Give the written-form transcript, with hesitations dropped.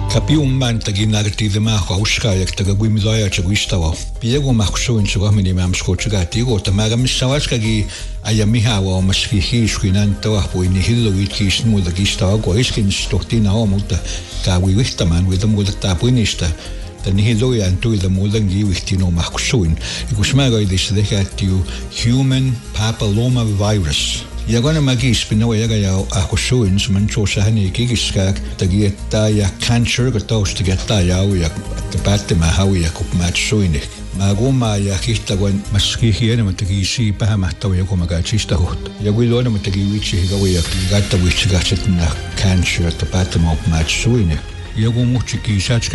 Kapiumman taginarti de ma hauska yak tagaguimidoya chaguistawa. Piego mahsuin chuga minimam skochuga tigo tamaga misawaska gi ayamiha wa maskihi skinanto apuini hillo wikis muda gistawa go iskin stohtina o muta ka wiwihtaman with the muda tapuinista. Tanihilo yantu the muda gi wihtino mahsuin. Ikusmaga idisdehatiu human papilloma virus. Yagona magis pinawa ya akusuin sumancho sahani kigiskak tagieta ya cancer gatos tagieta ya tapate mahawi ya kupmatsuinik maguma ya kitagwan maskihiena matagisi pahamahtaw ya kumagachista hot yagwilona matagiwichi higawi ya gata wichi gachetna cancer tapate ma kupmatsuinik yagumuchi kisach